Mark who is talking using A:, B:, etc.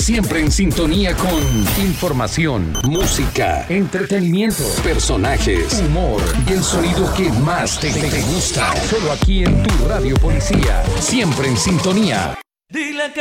A: Siempre en sintonía con información, música, entretenimiento, personajes, humor y el sonido que más te gusta. Solo aquí en tu Radio Policía. Siempre en sintonía.